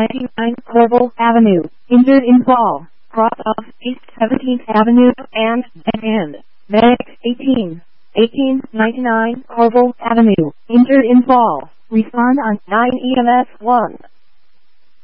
99 Corval Avenue, injured in fall. Cross off East 17th Avenue and dead end. Medic 1899 Corval Avenue, injured in fall. Respond on 9 EMS 1.